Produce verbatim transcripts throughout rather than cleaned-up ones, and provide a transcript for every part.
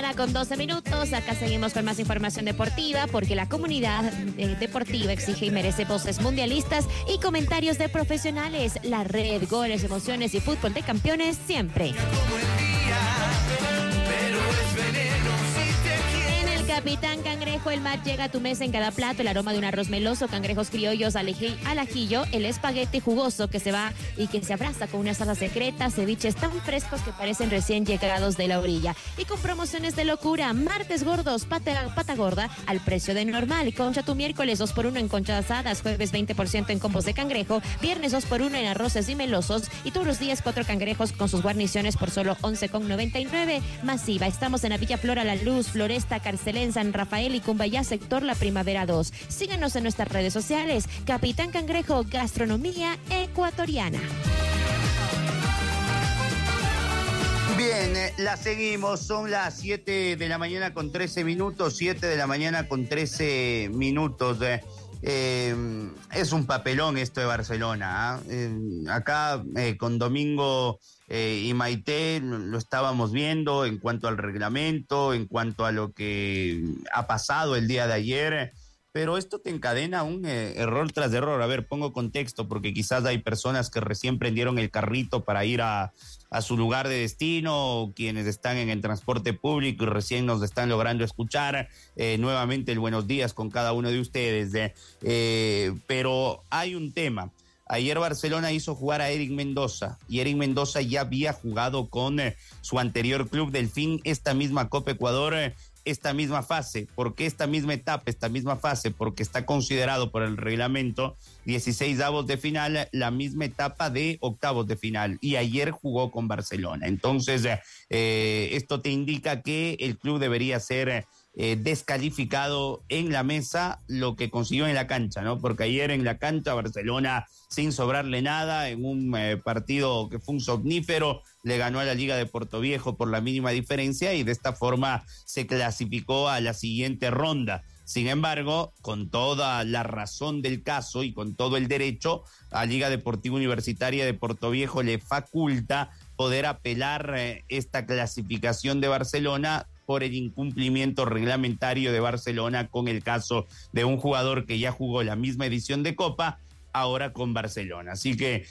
mañana con doce minutos. Acá seguimos con más información deportiva porque la comunidad eh, deportiva exige y merece voces mundialistas y comentarios de profesionales. La red, goles, emociones y fútbol de campeones siempre. Capitán Cangrejo, el mar llega a tu mesa en cada plato, el aroma de un arroz meloso, cangrejos criollos al, eji, al ajillo, el espagueti jugoso que se va y que se abraza con una salsa secreta, ceviches tan frescos que parecen recién llegados de la orilla. Y con promociones de locura, martes gordos, pata, pata gorda al precio de normal, concha tu miércoles dos por uno en conchas asadas, jueves veinte por ciento en combos de cangrejo, viernes dos por uno en arroces y melosos y todos los días cuatro cangrejos con sus guarniciones por solo once con noventa y nueve. Masiva, estamos en la Villa Flora, La Luz, Floresta, Carcelén, San Rafael y Cumbayá, sector La Primavera dos. Síganos en nuestras redes sociales. Capitán Cangrejo, gastronomía ecuatoriana. Bien, eh, la seguimos. Son las siete de la mañana con trece minutos. siete de la mañana con trece minutos. Eh, eh, es un papelón esto de Barcelona. ¿eh? Eh, acá eh, con Domingo Eh, y Maite lo estábamos viendo en cuanto al reglamento, en cuanto a lo que ha pasado el día de ayer, pero esto te encadena un eh, error tras error. A ver, pongo contexto porque quizás hay personas que recién prendieron el carrito para ir a, a su lugar de destino, o quienes están en el transporte público y recién nos están logrando escuchar. Eh, nuevamente el buenos días con cada uno de ustedes, eh, eh, pero hay un tema. Ayer Barcelona hizo jugar a Eric Mendoza y Eric Mendoza ya había jugado con eh, su anterior club Delfín esta misma Copa Ecuador, eh, esta misma fase. ¿Por qué esta misma etapa, esta misma fase? Porque está considerado por el reglamento dieciseisavos de final, la misma etapa de octavos de final, y ayer jugó con Barcelona. Entonces, eh, esto te indica que el club debería ser eh, descalificado en la mesa lo que consiguió en la cancha, ¿no? Porque ayer en la cancha Barcelona, sin sobrarle nada, en un eh, partido que fue un somnífero, le ganó a la Liga de Portoviejo por la mínima diferencia y de esta forma se clasificó a la siguiente ronda. Sin embargo, con toda la razón del caso y con todo el derecho, a Liga Deportiva Universitaria de Portoviejo le faculta poder apelar eh, esta clasificación de Barcelona por el incumplimiento reglamentario de Barcelona con el caso de un jugador que ya jugó la misma edición de Copa, ahora con Barcelona. Así que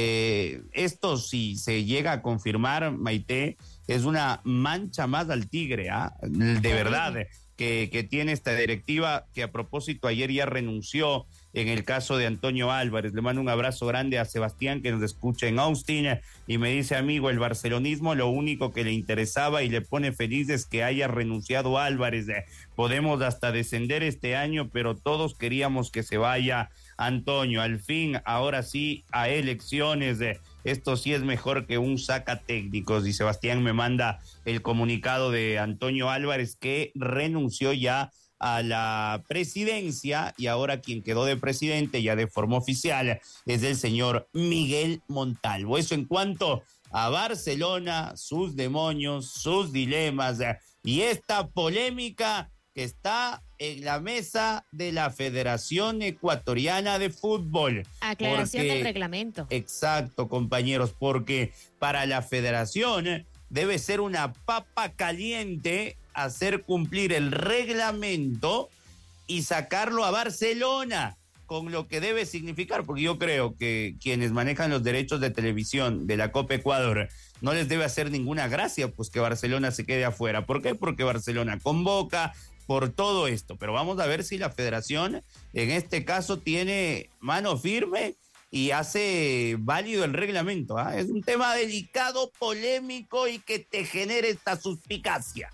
eh, esto, si se llega a confirmar, Maite, es una mancha más al tigre, ¿ah? De verdad, que, que tiene esta directiva, que a propósito ayer ya renunció en el caso de Antonio Álvarez. Le mando un abrazo grande a Sebastián, que nos escucha en Austin, y me dice: amigo, el barcelonismo lo único que le interesaba y le pone feliz es que haya renunciado Álvarez. Podemos hasta descender este año, pero todos queríamos que se vaya Antonio. Al fin, ahora sí, a elecciones. Esto sí es mejor que un saca técnicos. Y Sebastián me manda el comunicado de Antonio Álvarez, que renunció ya a la presidencia, y ahora quien quedó de presidente ya de forma oficial es el señor Miguel Montalvo. Eso en cuanto a Barcelona, sus demonios, sus dilemas y esta polémica que está en la mesa de la Federación Ecuatoriana de Fútbol. Aclaración porque, del reglamento. Exacto, compañeros, porque para la federación debe ser una papa caliente hacer cumplir el reglamento y sacarlo a Barcelona, con lo que debe significar, porque yo creo que quienes manejan los derechos de televisión de la Copa Ecuador no les debe hacer ninguna gracia pues que Barcelona se quede afuera. ¿Por qué? Porque Barcelona convoca, por todo esto, pero vamos a ver si la federación en este caso tiene mano firme y hace válido el reglamento. ¿eh? Es un tema delicado, polémico y que te genere esta suspicacia.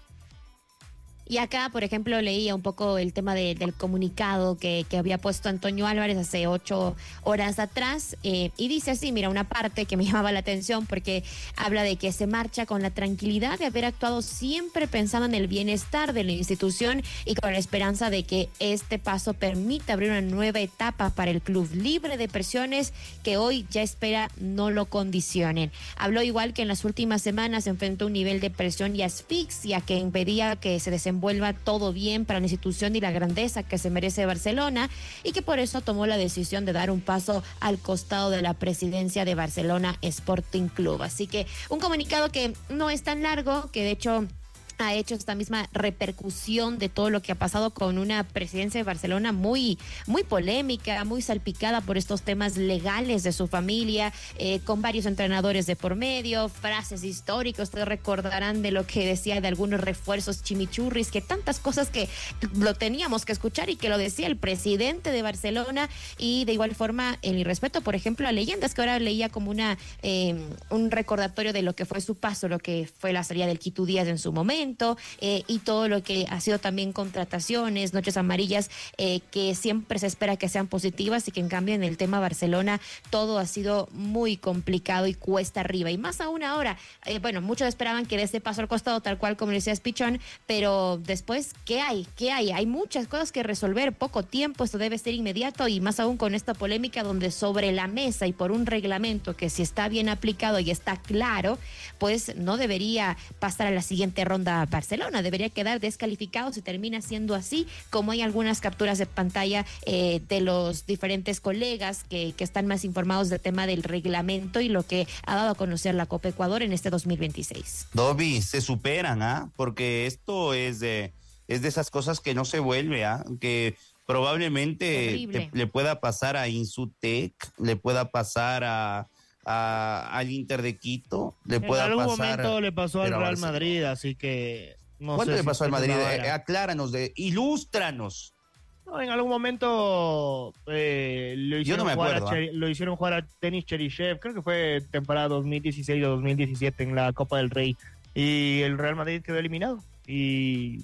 Y acá, por ejemplo, leía un poco el tema de, del comunicado que, que había puesto Antonio Álvarez hace ocho horas atrás, eh, y dice así, mira, una parte que me llamaba la atención porque habla de que se marcha con la tranquilidad de haber actuado siempre pensando en el bienestar de la institución y con la esperanza de que este paso permita abrir una nueva etapa para el club, libre de presiones que hoy ya espera no lo condicionen. Habló igual que en las últimas semanas se enfrentó a un nivel de presión y asfixia que impedía que se desenvuelva envuelva todo bien para la institución y la grandeza que se merece Barcelona, y que por eso tomó la decisión de dar un paso al costado de la presidencia de Barcelona Sporting Club. Así que un comunicado que no es tan largo, que de hecho ha hecho esta misma repercusión de todo lo que ha pasado con una presidencia de Barcelona muy, muy polémica, muy salpicada por estos temas legales de su familia, eh, con varios entrenadores de por medio, frases históricas. Ustedes recordarán de lo que decía de algunos refuerzos chimichurris, que tantas cosas que lo teníamos que escuchar y que lo decía el presidente de Barcelona. Y de igual forma el irrespeto, por ejemplo, a leyendas, que ahora leía como una eh, un recordatorio de lo que fue su paso, lo que fue la salida del Quito Díaz en su momento. Eh, y todo lo que ha sido también contrataciones, noches amarillas, eh, que siempre se espera que sean positivas, y que en cambio en el tema Barcelona todo ha sido muy complicado y cuesta arriba, y más aún ahora. Eh, bueno, muchos esperaban que de este paso al costado, tal cual como decías, Pichón, pero después, ¿qué hay? ¿Qué hay? Hay muchas cosas que resolver, poco tiempo, esto debe ser inmediato, y más aún con esta polémica donde sobre la mesa y por un reglamento que si está bien aplicado y está claro, pues no debería pasar a la siguiente ronda Barcelona, debería quedar descalificado si termina siendo así, como hay algunas capturas de pantalla eh, de los diferentes colegas que, que están más informados del tema del reglamento y lo que ha dado a conocer la Copa Ecuador en este dos mil veintiséis. Dobby, se superan, ¿ah? Porque esto es de, es de esas cosas que no se vuelve, ¿ah? Que probablemente te, le pueda pasar a Insutec, le pueda pasar a A, al Inter de Quito, le en pueda algún pasar, momento le pasó al Real Madrid, así que no ¿cuánto sé le si pasó al Madrid? Eh, acláranos, de, ilústranos. No, en algún momento eh, lo, hicieron Yo no me jugar acuerdo, a Cheri, lo hicieron jugar a Denis Cherichev, creo que fue temporada dos mil dieciséis o dos mil diecisiete en la Copa del Rey, y el Real Madrid quedó eliminado. Y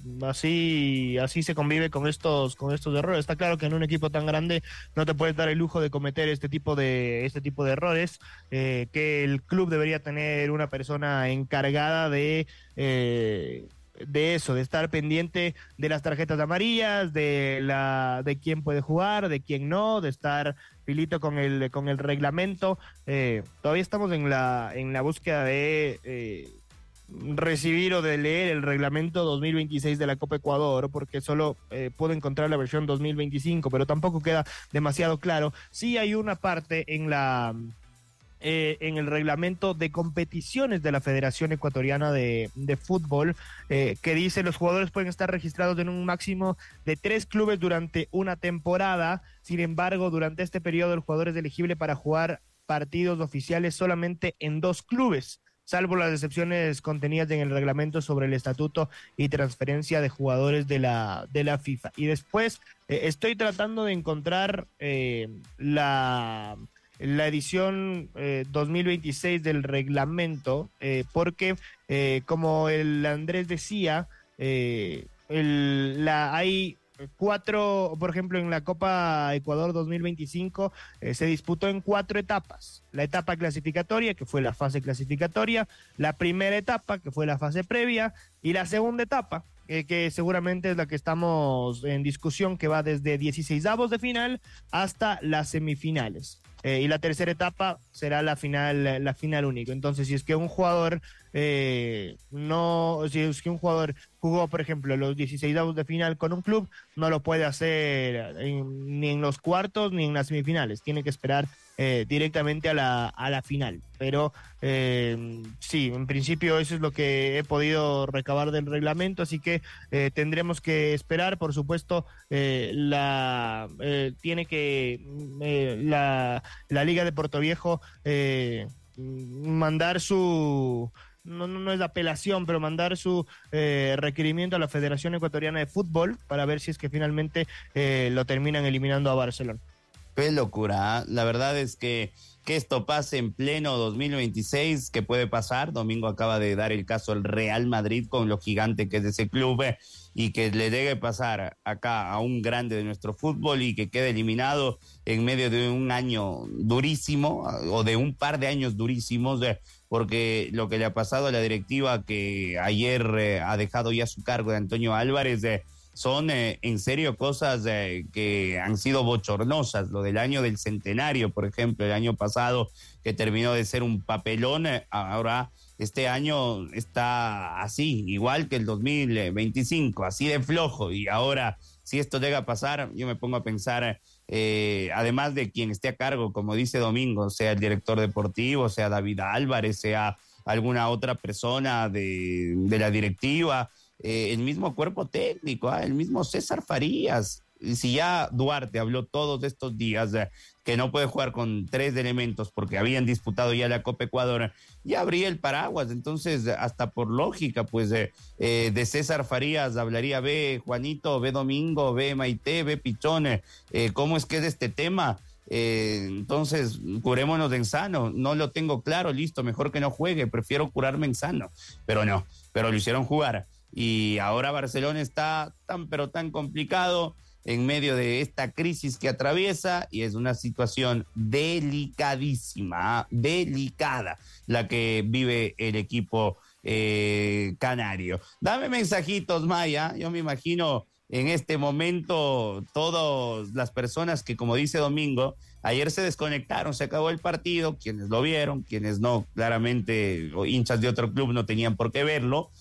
así así se convive con estos con estos errores. Está claro que en un equipo tan grande no te puedes dar el lujo de cometer este tipo de este tipo de errores, eh, que el club debería tener una persona encargada de eh, de eso, de estar pendiente de las tarjetas amarillas, de la de quién puede jugar, de quién no, de estar filito con el con el reglamento. Eh, todavía estamos en la en la búsqueda de eh, recibir o de leer el reglamento dos mil veintiséis de la Copa Ecuador, porque solo eh, puedo encontrar la versión dos mil veinticinco, pero tampoco queda demasiado claro. Sí hay una parte en la eh, en el reglamento de competiciones de la Federación Ecuatoriana de, de Fútbol, eh, que dice los jugadores pueden estar registrados en un máximo de tres clubes durante una temporada. Sin embargo, durante este periodo el jugador es elegible para jugar partidos oficiales solamente en dos clubes, salvo las excepciones contenidas en el reglamento sobre el estatuto y transferencia de jugadores de la, de la FIFA. Y después eh, estoy tratando de encontrar eh, la, la edición eh, dos mil veintiséis del reglamento, eh, porque eh, como el Andrés decía, eh, el, la, hay... Cuatro, por ejemplo, en la Copa Ecuador dos mil veinticinco eh, se disputó en cuatro etapas. La etapa clasificatoria, que fue la fase clasificatoria, la primera etapa, que fue la fase previa, y la segunda etapa, eh, que seguramente es la que estamos en discusión, que va desde dieciseisavos de final hasta las semifinales. Eh, y la tercera etapa será la final, la final única. Entonces, si es que un jugador eh, no, si es que un jugador jugó, por ejemplo, los dieciseisavos de final con un club, no lo puede hacer en, ni en los cuartos ni en las semifinales. Tiene que esperar eh, directamente a la, a la final. Pero eh, sí, en principio eso es lo que he podido recabar del reglamento, así que eh, tendremos que esperar. Por supuesto, eh, la eh, tiene que eh, la, la Liga de Puerto Viejo eh, mandar su... No, no, no es apelación, pero mandar su eh, requerimiento a la Federación Ecuatoriana de Fútbol para ver si es que finalmente eh, lo terminan eliminando a Barcelona. Qué locura, ¿eh? La verdad es que que esto pase en pleno dos mil veintiséis, que puede pasar. Domingo acaba de dar el caso al Real Madrid con lo gigante que es ese club, eh, y que le debe pasar acá a un grande de nuestro fútbol y que quede eliminado en medio de un año durísimo o de un par de años durísimos, eh, porque lo que le ha pasado a la directiva que ayer eh, ha dejado ya su cargo de Antonio Álvarez, eh, son eh, en serio cosas eh, que han sido bochornosas. Lo del año del centenario, por ejemplo, el año pasado, que terminó de ser un papelón, eh, ahora este año está así, igual que el dos mil veinticinco, así de flojo. Y ahora, si esto llega a pasar, yo me pongo a pensar, eh, además de quien esté a cargo, como dice Domingo, sea el director deportivo, sea David Álvarez, sea alguna otra persona de, de la directiva, eh, el mismo cuerpo técnico, ¿eh? El mismo César Farías. Y si ya Duarte habló todos estos días eh, que no puede jugar con tres elementos porque habían disputado ya la Copa Ecuador, ya abría el paraguas. Entonces, hasta por lógica, pues eh, eh, de César Farías hablaría ve Juanito, ve Domingo, ve Maite, ve Pichón. Eh, ¿Cómo es que es este tema? Eh, entonces, curémonos en sano. No lo tengo claro, listo, mejor que no juegue, prefiero curarme en sano. Pero no, pero lo hicieron jugar. Y ahora Barcelona está tan, pero tan complicado en medio de esta crisis que atraviesa, y es una situación delicadísima, delicada, la que vive el equipo eh, canario. Dame mensajitos, Maya. Yo me imagino en este momento todas las personas que, como dice Domingo, ayer se desconectaron, se acabó el partido, quienes lo vieron, quienes no, claramente, o hinchas de otro club no tenían por qué verlo.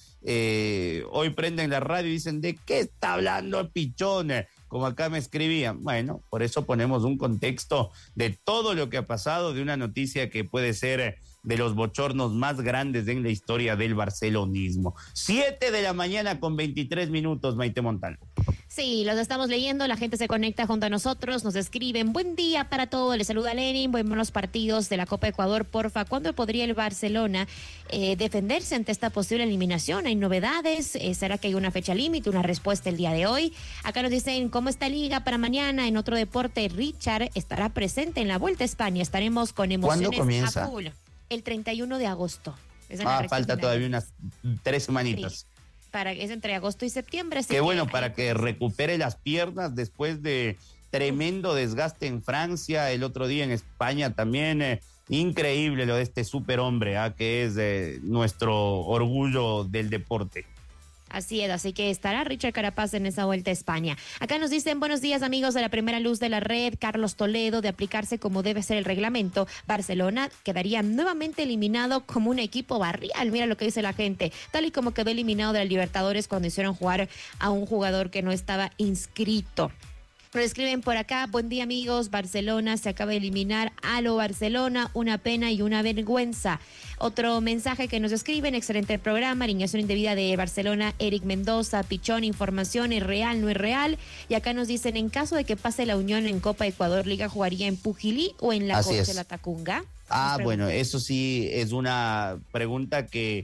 Eh, hoy prenden la radio y dicen, ¿de qué está hablando Pichón? Como acá me escribían. Bueno, por eso ponemos un contexto de todo lo que ha pasado, de una noticia que puede ser de los bochornos más grandes en la historia del barcelonismo. Siete de la mañana con veintitrés minutos, Maite Montalvo. Sí, los estamos leyendo, la gente se conecta junto a nosotros, nos escriben, buen día para todos, les saluda Lenin, buenos partidos de la Copa Ecuador, porfa, ¿cuándo podría el Barcelona eh, defenderse ante esta posible eliminación? ¿Hay novedades? Eh, ¿Será que hay una fecha límite, una respuesta el día de hoy? Acá nos dicen, ¿cómo está Liga para mañana? En otro deporte, Richard estará presente en la Vuelta a España, estaremos con emociones. ¿Cuándo comienza? A full. El treinta y uno de agosto. Es Ah, falta final. Todavía unas tres semanitas. Sí. Para, es entre agosto y septiembre. Qué bueno, para que recupere las piernas después de tremendo desgaste en Francia, el otro día en España también. Eh, increíble lo de este superhombre, ¿eh? que es eh, nuestro orgullo del deporte. Así es, así que estará Richard Carapaz en esa Vuelta a España. Acá nos dicen, buenos días amigos de la Primera Luz de la Red, Carlos Toledo, de aplicarse como debe ser el reglamento, Barcelona quedaría nuevamente eliminado como un equipo barrial, mira lo que dice la gente, tal y como quedó eliminado de la Libertadores cuando hicieron jugar a un jugador que no estaba inscrito. Lo escriben por acá, buen día amigos, Barcelona se acaba de eliminar a lo Barcelona, una pena y una vergüenza. Otro mensaje que nos escriben, excelente programa, alineación indebida de Barcelona, Eric Mendoza, Pichón, información, es real, no es real. Y acá nos dicen, en caso de que pase la Unión en Copa Ecuador, Liga jugaría en Pujilí o en la Costa de la Tacunga. Ah, bueno, eso sí es una pregunta que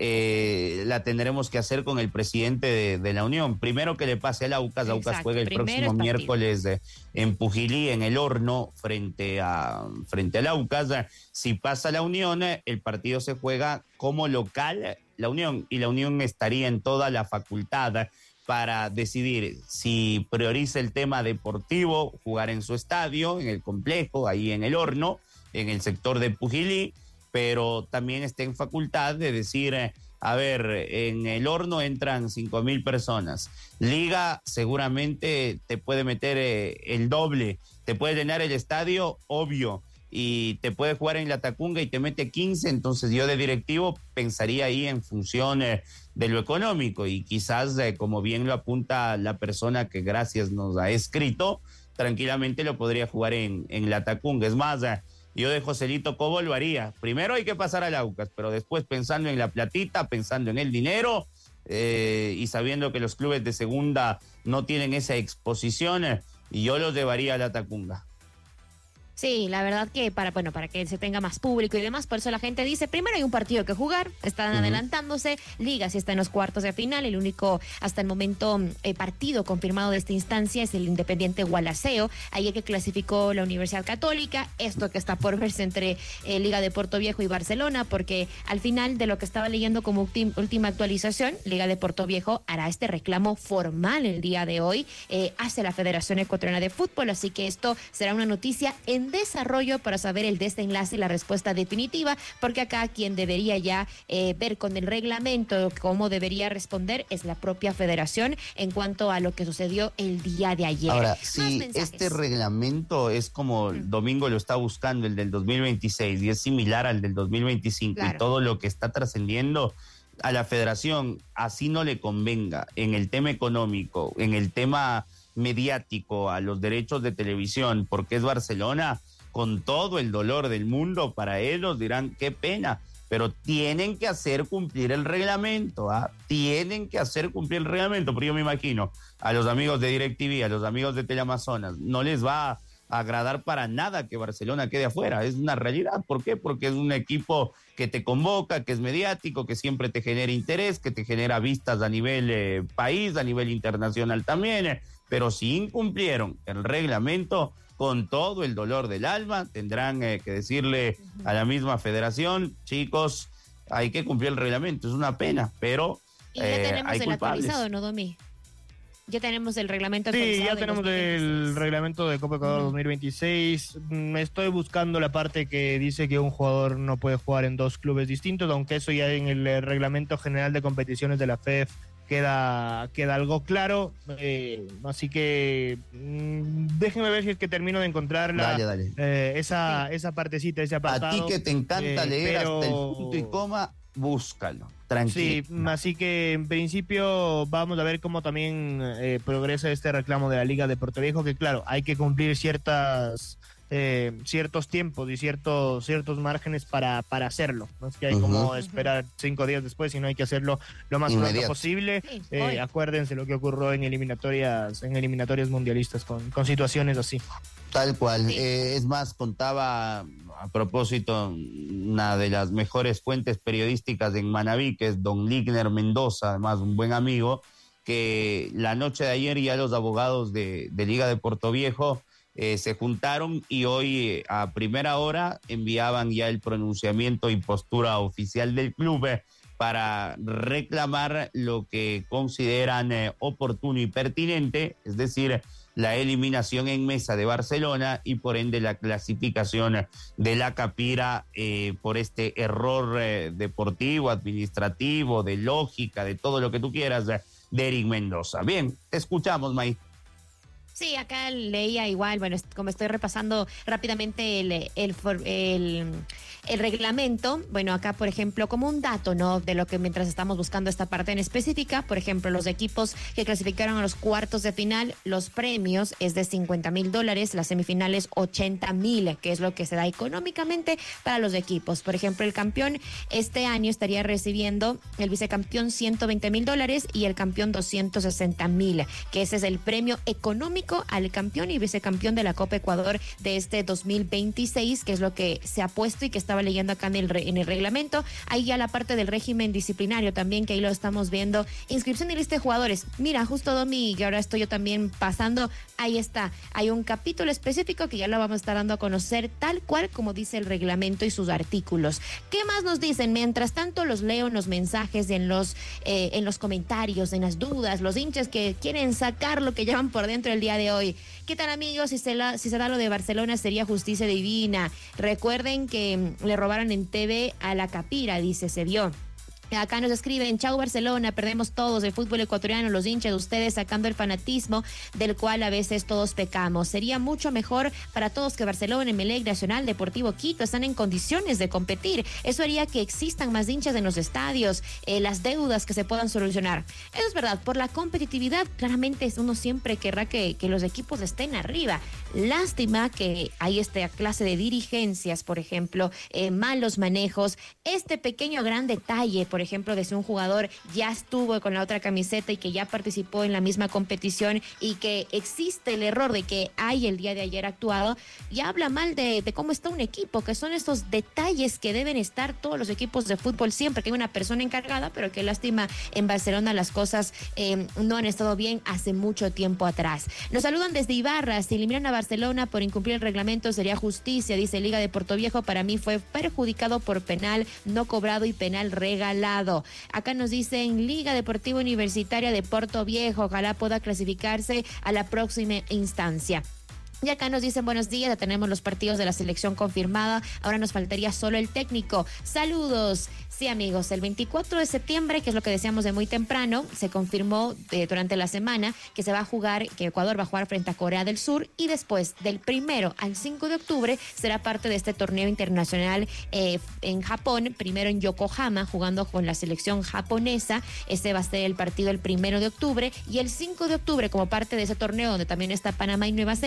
eh, la tendremos que hacer con el presidente de, de la Unión. Primero que le pase al Aucas, Exacto, Aucas juega el próximo miércoles de, en Pujilí, en el Horno, frente a frente al Aucas. Si pasa la Unión, el partido se juega como local, la Unión, y la Unión estaría en toda la facultad para decidir si prioriza el tema deportivo, jugar en su estadio, en el complejo, ahí en el Horno, en el sector de Pujilí, pero también está en facultad de decir, eh, a ver, en el Horno entran cinco mil personas. Liga seguramente te puede meter eh, el doble, te puede llenar el estadio, obvio, y te puede jugar en la Tacunga y te mete quince, entonces yo de directivo pensaría ahí en función eh, de lo económico, y quizás, eh, como bien lo apunta la persona que gracias nos ha escrito, tranquilamente lo podría jugar en, en la Tacunga. Es más, eh, yo de Joselito Cobo lo haría. Primero hay que pasar al Aucas, pero después pensando en la platita, pensando en el dinero eh, y sabiendo que los clubes de segunda no tienen esa exposición, eh, y yo los llevaría a la Tacunga. Sí, la verdad que para, bueno, para que se tenga más público y demás, por eso la gente dice, primero hay un partido que jugar, están uh-huh. adelantándose, Liga si está en los cuartos de final, el único hasta el momento eh, partido confirmado de esta instancia es el Independiente Gualaceo, ayer que clasificó la Universidad Católica, esto que está por verse entre eh, Liga de Puerto Viejo y Barcelona, porque al final de lo que estaba leyendo como ultim, última actualización, Liga de Puerto Viejo hará este reclamo formal el día de hoy eh, hacia la Federación Ecuatoriana de Fútbol, así que esto será una noticia en desarrollo para saber el desenlace y la respuesta definitiva, porque acá quien debería ya eh, ver con el reglamento cómo debería responder es la propia federación en cuanto a lo que sucedió el día de ayer. Ahora, si este reglamento es como el Domingo lo está buscando, el del dos mil veintiséis, y es similar al del dos mil veinticinco, claro, y todo lo que está trascendiendo a la federación, así no le convenga en el tema económico, en el tema mediático, a los derechos de televisión, porque es Barcelona, con todo el dolor del mundo para ellos dirán qué pena, pero tienen que hacer cumplir el reglamento, ¿ah? Tienen que hacer cumplir el reglamento, porque yo me imagino a los amigos de DirecTV, a los amigos de Teleamazonas, no les va a agradar para nada que Barcelona quede afuera, es una realidad. ¿Por qué? Porque es un equipo que te convoca, que es mediático, que siempre te genera interés, que te genera vistas a nivel eh, país, a nivel internacional también, eh, pero si incumplieron el reglamento, con todo el dolor del alma, tendrán eh, que decirle a la misma federación, chicos, hay que cumplir el reglamento, es una pena, pero y ya eh, tenemos hay el culpables. actualizado, ¿no, Domi? Ya tenemos el reglamento actualizado. Sí, ya de tenemos el reglamento de Copa Ecuador uh-huh. dos mil veintiséis. Me estoy buscando la parte que dice que un jugador no puede jugar en dos clubes distintos, aunque eso ya en el reglamento general de competiciones de la F E F queda, queda algo claro. Eh, así que mmm, déjenme ver si es que termino de encontrar la, dale, dale. Eh, esa, esa partecita, ese apartado. A ti que te encanta eh, leer pero... hasta el punto y coma, búscalo. Tranquilo. Sí, así que en principio vamos a ver cómo también eh, progresa este reclamo de la Liga de Puerto Viejo, que claro, hay que cumplir ciertas eh, ciertos tiempos y ciertos ciertos márgenes para, para hacerlo. No es que hay uh-huh. como esperar cinco días después, sino hay que hacerlo lo más Inmediato. pronto posible. Sí, eh, acuérdense lo que ocurrió en eliminatorias en eliminatorias mundialistas con, con situaciones así. Tal cual. Sí. Eh, es más, contaba a propósito una de las mejores fuentes periodísticas en Manabí, que es don Ligner Mendoza, además un buen amigo, que la noche de ayer ya los abogados de, de Liga de Puerto Viejo eh, se juntaron y hoy eh, a primera hora enviaban ya el pronunciamiento y postura oficial del club eh, para reclamar lo que consideran eh, oportuno y pertinente, es decir, la eliminación en mesa de Barcelona y por ende la clasificación de la Capira eh, por este error eh, deportivo, administrativo, de lógica, de todo lo que tú quieras, de Eric Mendoza. Bien, te escuchamos, May. Sí, acá leía igual, bueno, como estoy repasando rápidamente el, el, el, el reglamento, bueno, acá, por ejemplo, como un dato, ¿no? De lo que mientras estamos buscando esta parte en específica, por ejemplo, los equipos que clasificaron a los cuartos de final, los premios es de cincuenta mil dólares, las semifinales ochenta mil, que es lo que se da económicamente para los equipos. Por ejemplo, el campeón este año estaría recibiendo, el vicecampeón ciento veinte mil dólares y el campeón doscientos sesenta mil, que ese es el premio económico al campeón y vicecampeón de la Copa Ecuador de este dos mil veintiséis, que es lo que se ha puesto y que estaba leyendo acá en el, re, en el reglamento. Ahí ya la parte del régimen disciplinario también, que ahí lo estamos viendo. Inscripción y lista de jugadores. Mira, justo Domi, que ahora estoy yo también pasando, ahí está. Hay un capítulo específico que ya lo vamos a estar dando a conocer tal cual como dice el reglamento y sus artículos. ¿Qué más nos dicen? Mientras tanto los leo en los mensajes, en los, eh, en los comentarios, en las dudas, los hinchas que quieren sacar lo que llevan por dentro el día de hoy. ¿Qué tal, amigos? Si se, la, si se da lo de Barcelona sería justicia divina. Recuerden que le robaron en T V a la Capira, dice, se vio. Acá nos escriben, chau Barcelona, perdemos todos, el fútbol ecuatoriano, los hinchas de ustedes sacando el fanatismo del cual a veces todos pecamos. Sería mucho mejor para todos que Barcelona, Emelec, Nacional, Deportivo Quito están en condiciones de competir. Eso haría que existan más hinchas en los estadios, eh, las deudas que se puedan solucionar. Eso es verdad, por la competitividad, claramente uno siempre querrá que, que los equipos estén arriba. Lástima que hay esta clase de dirigencias, por ejemplo, eh, malos manejos, este pequeño gran detalle, por ejemplo, de si un jugador ya estuvo con la otra camiseta y que ya participó en la misma competición y que existe el error de que hay el día de ayer actuado, ya habla mal de, de cómo está un equipo, que son estos detalles que deben estar todos los equipos de fútbol siempre, que hay una persona encargada, pero que lástima en Barcelona las cosas eh, no han estado bien hace mucho tiempo atrás. Nos saludan desde Ibarra, si eliminan a Barcelona por incumplir el reglamento sería justicia, dice Liga de Puerto Viejo, para mí fue perjudicado por penal no cobrado y penal regalado. Acá nos dicen Liga Deportiva Universitaria de Puerto Viejo, ojalá pueda clasificarse a la próxima instancia. Y acá nos dicen buenos días, ya tenemos los partidos de la selección confirmada, ahora nos faltaría solo el técnico. Saludos. Sí, amigos, el veinticuatro de septiembre, que es lo que decíamos de muy temprano, se confirmó eh, durante la semana que se va a jugar, que Ecuador va a jugar frente a Corea del Sur y después del primero al cinco de octubre será parte de este torneo internacional eh, en Japón, primero en Yokohama, jugando con la selección japonesa. Este va a ser el partido el primero de octubre y el cinco de octubre como parte de ese torneo donde también está Panamá y Nueva Zelanda,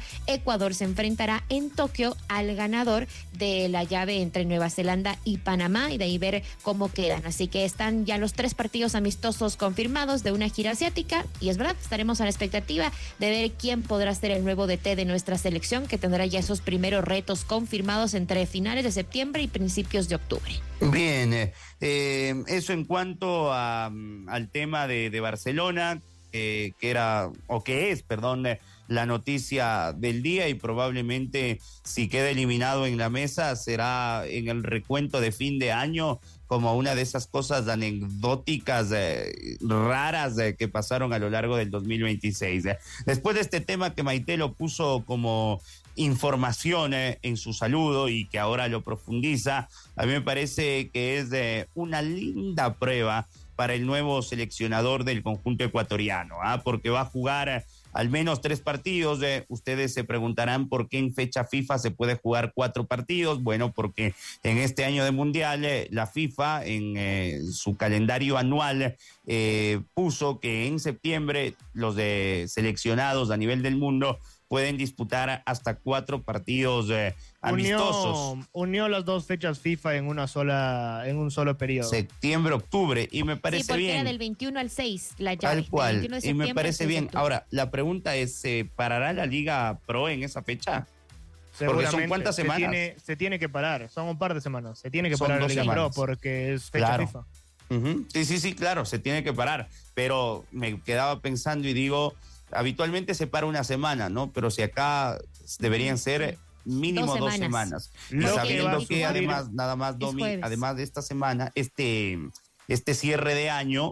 Ecuador se enfrentará en Tokio al ganador de la llave entre Nueva Zelanda y Panamá, y de ahí ver cómo quedan. Así que están ya los tres partidos amistosos confirmados de una gira asiática, y es verdad, estaremos a la expectativa de ver quién podrá ser el nuevo D T de nuestra selección, que tendrá ya esos primeros retos confirmados entre finales de septiembre y principios de octubre. Bien, eh, eh, eso en cuanto a, al tema de, de Barcelona, eh, que era, o que es, perdón, eh, la noticia del día, y probablemente si queda eliminado en la mesa será en el recuento de fin de año como una de esas cosas anecdóticas eh, raras eh, que pasaron a lo largo del dos mil veintiséis. Eh. Después de este tema que Maite lo puso como información eh, en su saludo y que ahora lo profundiza, a mí me parece que es eh, una linda prueba para el nuevo seleccionador del conjunto ecuatoriano, ¿ah? Porque va a jugar eh, al menos tres partidos. Eh, ustedes se preguntarán por qué en fecha FIFA se puede jugar cuatro partidos. Bueno, porque en este año de Mundial eh, la FIFA en eh, su calendario anual eh, puso que en septiembre los de seleccionados a nivel del mundo pueden disputar hasta cuatro partidos eh, amistosos. Unió, unió las dos fechas FIFA en una sola, en un solo periodo. Septiembre, octubre, y me parece sí, porque bien. Era del veintiuno al seis, la llave. Tal cual, y me parece bien. Octubre. Ahora, la pregunta es, ¿se parará la Liga Pro en esa fecha? Porque son cuántas semanas. Se tiene, se tiene que parar, son un par de semanas. Se tiene que Son parar la dos Liga semanas. Pro porque es fecha Claro. FIFA. Uh-huh. Sí, sí, sí, claro, se tiene que parar. Pero me quedaba pensando y digo, habitualmente se para una semana, ¿no? Pero si acá deberían ser mínimo dos semanas. Dos semanas. Y Lo sabiendo que, que además, nada más, Domi, jueves. además de esta semana, este, este cierre de año,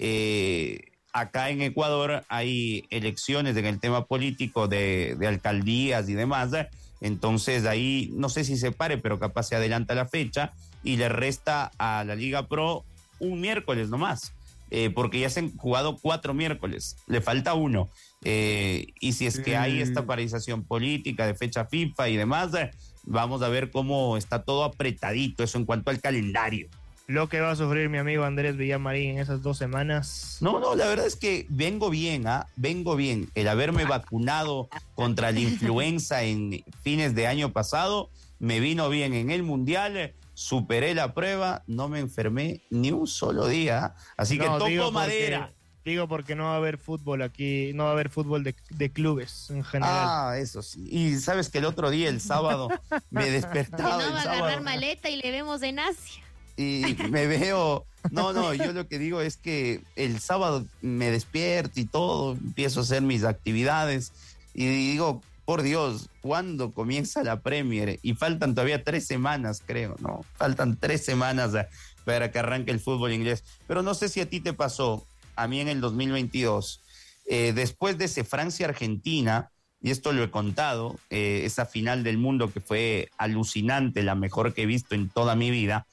eh, acá en Ecuador hay elecciones en el tema político de, de alcaldías y demás. ¿eh? Entonces ahí no sé si se pare, pero capaz se adelanta la fecha y le resta a la Liga Pro un miércoles nomás. Eh, porque ya se han jugado cuatro miércoles, le falta uno. Eh, y si es que hay esta paralización política de fecha FIFA y demás, eh, vamos a ver cómo está todo apretadito, eso en cuanto al calendario. Lo que va a sufrir mi amigo Andrés Villamarín en esas dos semanas. No, no, la verdad es que vengo bien, ¿ah? Vengo bien. El haberme vacunado contra la influenza en fines de año pasado, me vino bien en el Mundial. Superé la prueba, no me enfermé ni un solo día, así No, que toco digo madera. Porque, digo porque no va a haber fútbol aquí, no va a haber fútbol de, de clubes en general. Ah, eso sí. Y sabes que el otro día, el sábado, me Que despertaba no el va a sábado agarrar maleta y le vemos en Asia. y me veo. No, no, yo lo que digo es que el sábado me despierto y todo, empiezo a hacer mis actividades y digo, por Dios, ¿cuándo comienza la Premier? Y faltan todavía tres semanas, creo, ¿no? Faltan tres semanas a- para que arranque el fútbol inglés. Pero no sé si a ti te pasó, a mí en el dos mil veintidós, eh, después de ese Francia-Argentina, y esto lo he contado, eh, esa final del mundo que fue alucinante, la mejor que he visto en toda mi vida,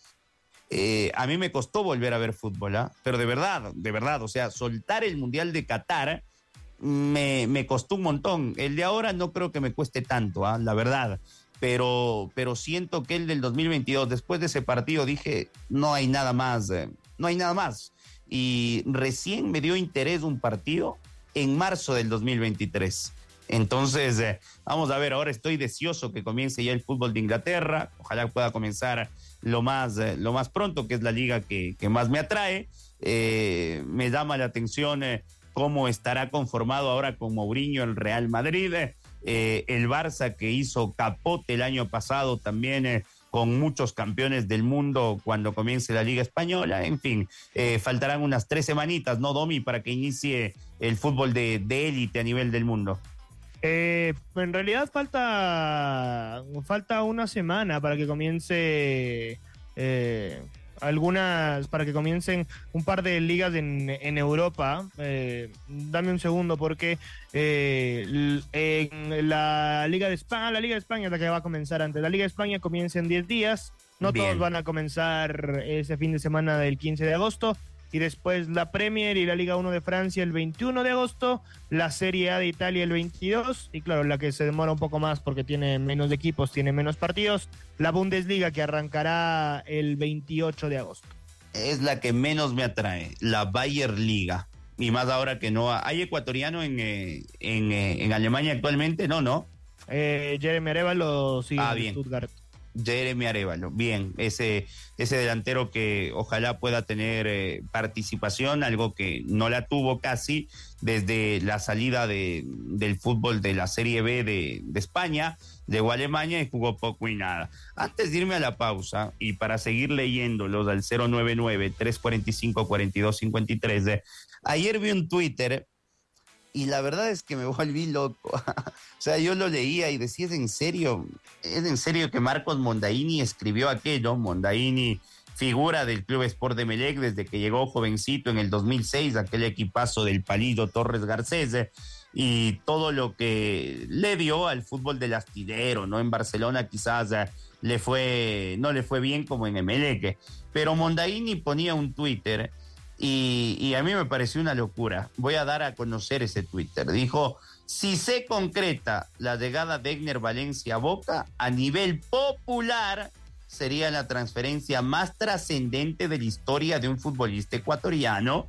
eh, a mí me costó volver a ver fútbol, ¿ah? Pero de verdad, de verdad, o sea, soltar el Mundial de Qatar me, me costó un montón. El de ahora no creo que me cueste tanto, ¿ah? La verdad. Pero, pero siento que el del dos mil veintidós, después de ese partido, dije, no hay nada más, eh, no hay nada más. Y recién me dio interés un partido en marzo del dos mil veintitrés. Entonces, eh, vamos a ver, ahora estoy deseoso que comience ya el fútbol de Inglaterra. Ojalá pueda comenzar lo más, eh, lo más pronto, que es la liga que, que más me atrae. Eh, me llama la atención eh, cómo estará conformado ahora con Mourinho el Real Madrid. Eh, el Barça, que hizo capote el año pasado también, eh, con muchos campeones del mundo cuando comience la Liga Española. En fin, eh, faltarán unas tres semanitas, ¿no, Domi?, para que inicie el fútbol de, de élite a nivel del mundo. Eh, en realidad falta falta una semana para que comience eh, algunas, para que comiencen un par de ligas en, en Europa. Eh, dame un segundo porque eh, l- en la Liga de España, la Liga de España es la que va a comenzar antes. La Liga de España comienza en diez días. No Bien. todos van a comenzar ese fin de semana del quince de agosto. Y después la Premier y la Liga uno de Francia el veintiuno de agosto, la Serie A de Italia el veintidós, y claro, la que se demora un poco más porque tiene menos equipos, tiene menos partidos, la Bundesliga, que arrancará el veintiocho de agosto. Es la que menos me atrae, la Bayer Liga. Y más ahora que no ha- hay ecuatoriano en, eh, en, eh, en Alemania actualmente, no, no. Eh, Jeremy Arévalo sigue Ah, en bien. Stuttgart. Jeremy Arévalo, bien, ese, ese delantero que ojalá pueda tener eh, participación, algo que no la tuvo casi desde la salida de, del fútbol de la Serie B de, de España, llegó a Alemania y jugó poco y nada. Antes de irme a la pausa y para seguir leyéndolos al cero nueve nueve, tres cuatro cinco, cuatro dos cinco tres, eh, ayer vi un Twitter y la verdad es que me volví loco. O sea, yo lo leía y decía, ¿es en serio? ¿Es en serio que Marcos Mondaini escribió aquello? Mondaini, figura del Club Sport de Emelec desde que llegó jovencito en el dos mil seis, aquel equipazo del Palillo Torres Garcés, y todo lo que le dio al fútbol del astillero, ¿no? En Barcelona quizás eh, le fue, no le fue bien como en Emelec, pero Mondaini ponía un Twitter y, y a mí me pareció una locura. Voy a dar a conocer ese Twitter. Dijo: si se concreta la llegada de Egner Valencia a Boca, a nivel popular sería la transferencia más trascendente de la historia de un futbolista ecuatoriano.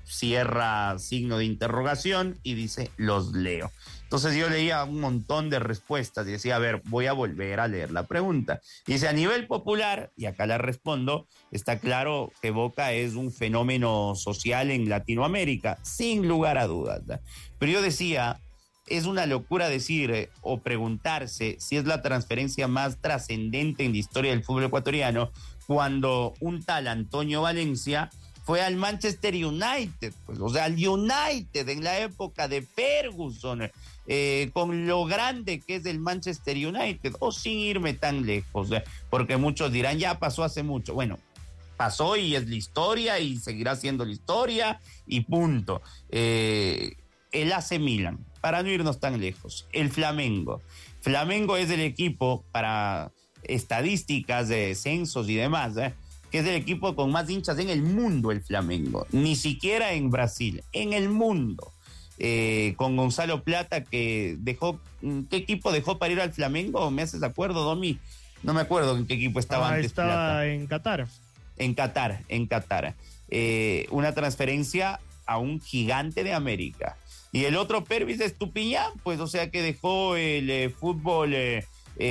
Cierra signo de interrogación y dice, los leo. Entonces yo leía un montón de respuestas y decía, a ver, voy a volver a leer la pregunta. Dice, a nivel popular, y acá la respondo, está claro que Boca es un fenómeno social en Latinoamérica, sin lugar a dudas. Pero yo decía, es una locura decir eh, o preguntarse si es la transferencia más trascendente en la historia del fútbol ecuatoriano cuando un tal Antonio Valencia fue al Manchester United, pues, o sea, al United en la época de Ferguson, eh, con lo grande que es el Manchester United, o sin irme tan lejos, eh, porque muchos dirán, ya pasó hace mucho. Bueno, pasó y es la historia y seguirá siendo la historia y punto. Eh, el A C Milan, para no irnos tan lejos, el Flamengo. Flamengo es el equipo, para estadísticas de censos y demás, eh, que es el equipo con más hinchas en el mundo, el Flamengo. Ni siquiera en Brasil, en el mundo. Eh, con Gonzalo Plata, que dejó, ¿qué equipo dejó para ir al Flamengo? ¿Me haces de acuerdo, Domi? No me acuerdo en qué equipo estaba ah, antes estaba Plata. en Qatar. En Qatar, en Qatar. Eh, una transferencia a un gigante de América. Y el otro, Pervis Estupiñán, pues, o sea, que dejó el eh, fútbol eh,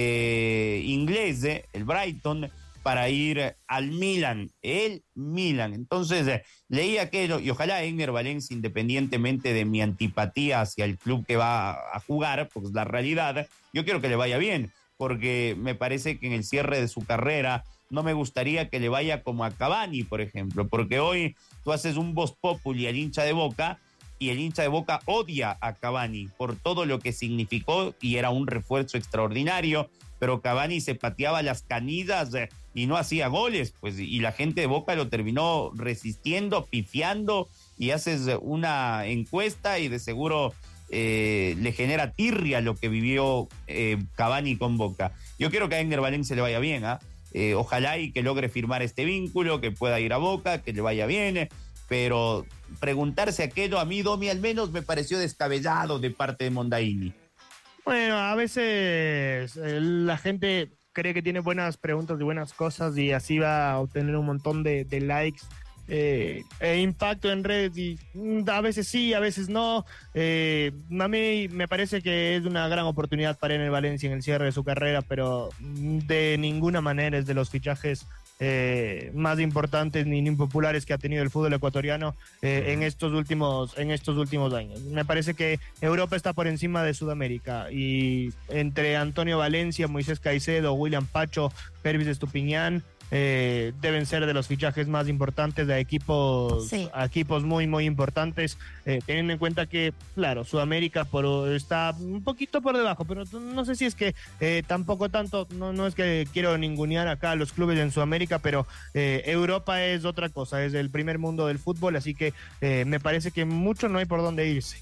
eh, inglés, eh, el Brighton, para ir al Milan, el Milan. Entonces, eh, leí aquello, y ojalá Egner Valencia, independientemente de mi antipatía hacia el club que va a jugar, pues la realidad, yo quiero que le vaya bien, porque me parece que en el cierre de su carrera no me gustaría que le vaya como a Cavani, por ejemplo, porque hoy tú haces un voz populi al hincha de Boca, y el hincha de Boca odia a Cavani por todo lo que significó, y era un refuerzo extraordinario, pero Cavani se pateaba las canillas eh, y no hacía goles, pues, y la gente de Boca lo terminó resistiendo, pifiando, y haces una encuesta y de seguro eh, le genera tirria lo que vivió eh, Cavani con Boca. Yo quiero que a Egner Valencia le vaya bien, ¿ah? ¿eh? Eh, ojalá y que logre firmar este vínculo, que pueda ir a Boca, que le vaya bien, pero preguntarse aquello a mí, Domi, al menos me pareció descabellado de parte de Mondaini. Bueno, a veces eh, la gente cree que tiene buenas preguntas y buenas cosas y así va a obtener un montón de, de likes eh, e impacto en redes, y a veces sí, a veces no. Eh, a mí me parece que es una gran oportunidad para Egner Valencia en el cierre de su carrera, pero de ninguna manera es de los fichajes Eh, más importantes ni impopulares que ha tenido el fútbol ecuatoriano eh, en estos últimos en estos últimos años. Me parece que Europa está por encima de Sudamérica, y entre Antonio Valencia, Moisés Caicedo, William Pacho, Pervis Estupiñán eh, deben ser de los fichajes más importantes de equipos, sí. a equipos muy muy importantes, eh, teniendo en cuenta que, claro, Sudamérica por, está un poquito por debajo, pero no sé si es que eh, tampoco tanto, no, no es que quiero ningunear acá a los clubes en Sudamérica, pero eh, Europa es otra cosa, es el primer mundo del fútbol, así que eh, me parece que mucho no hay por dónde irse.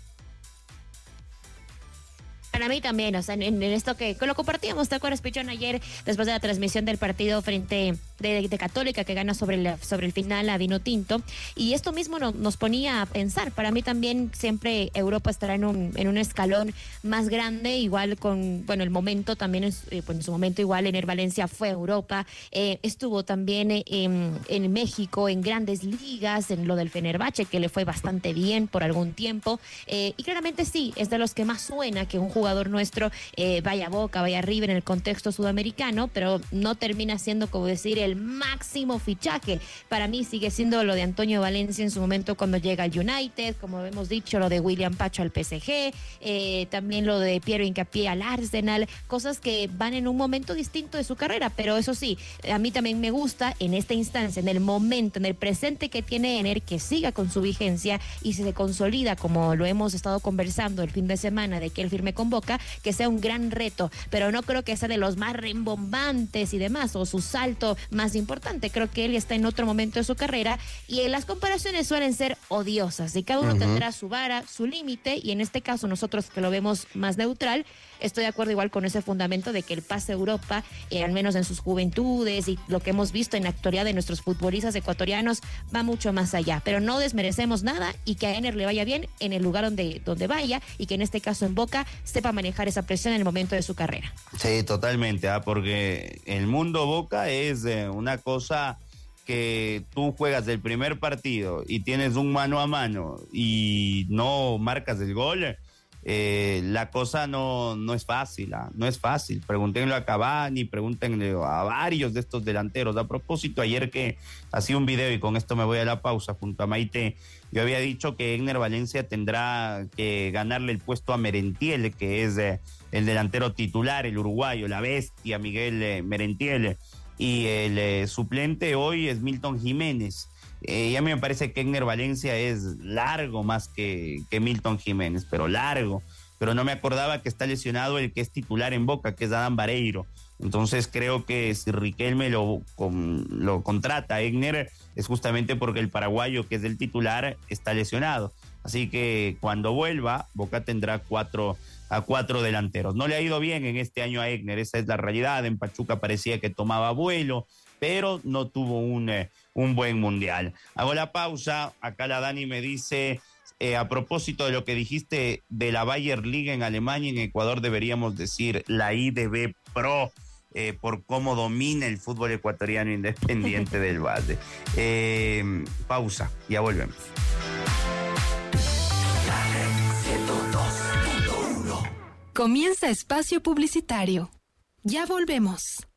Para mí también, o sea, en, en esto que, que lo compartíamos, ¿te acuerdas, Pichón, ayer después de la transmisión del partido frente de, de Católica que gana sobre, la, sobre el final a Vinotinto, y esto mismo no, nos ponía a pensar. Para mí también siempre Europa estará en un, en un escalón más grande, igual con, bueno, el momento también, es, eh, pues en su momento igual Ener Valencia fue a Europa, eh, estuvo también eh, en, en México, en grandes ligas, en lo del Fenerbahce, que le fue bastante bien por algún tiempo, eh, y claramente sí, es de los que más suena que un jugador nuestro eh, vaya a Boca, vaya a River en el contexto sudamericano, pero no termina siendo, como decir, el máximo fichaje. Para mí sigue siendo lo de Antonio Valencia en su momento cuando llega al United, como hemos dicho, lo de William Pacho al P S G, eh, también lo de Piero Hincapié al Arsenal, cosas que van en un momento distinto de su carrera, pero eso sí, a mí también me gusta en esta instancia, en el momento, en el presente que tiene Ener, que siga con su vigencia y se consolida, como lo hemos estado conversando el fin de semana, de que él firme con Boca, que sea un gran reto, pero no creo que sea de los más rimbombantes y demás, o su salto más importante. Creo que él está en otro momento de su carrera, y en las comparaciones suelen ser odiosas, y cada uno uh-huh. tendrá su vara, su límite, y en este caso nosotros que lo vemos más neutral, estoy de acuerdo igual con ese fundamento de que el pase a Europa, eh, al menos en sus juventudes y lo que hemos visto en la actualidad de nuestros futbolistas ecuatorianos, va mucho más allá, pero no desmerecemos nada, y que a Ener le vaya bien en el lugar donde, donde vaya, y que en este caso en Boca sepa manejar esa presión en el momento de su carrera. Sí, totalmente, ¿eh? Porque el mundo Boca es eh, una cosa que tú juegas el primer partido y tienes un mano a mano y no marcas el gol. Eh, la cosa no, no es fácil, ¿eh? no es fácil. Pregúntenlo a Cavani, pregúntenle a varios de estos delanteros. A propósito, ayer que hacía un video, y con esto me voy a la pausa, junto a Maite, yo había dicho que Ener Valencia tendrá que ganarle el puesto a Merentiel, que es eh, el delantero titular, el uruguayo, la bestia Miguel eh, Merentiel, y el eh, suplente hoy es Milton Jiménez. Eh, y a mí me parece que Ener Valencia es largo más que, que Milton Jiménez, pero largo. Pero no me acordaba que está lesionado el que es titular en Boca, que es Adán Vareiro. Entonces creo que si Riquelme lo, con, lo contrata a Ener es justamente porque el paraguayo, que es el titular, está lesionado. Así que cuando vuelva, Boca tendrá cuatro a cuatro delanteros. No le ha ido bien en este año a Ener, esa es la realidad. En Pachuca parecía que tomaba vuelo, pero no tuvo un, eh, un buen mundial. Hago la pausa, acá la Dani me dice, eh, a propósito de lo que dijiste de la Bayer Liga en Alemania, en Ecuador deberíamos decir la I D B Pro, eh, por cómo domina el fútbol ecuatoriano Independiente del Valle. Eh, pausa, ya volvemos. Comienza espacio publicitario. Ya volvemos.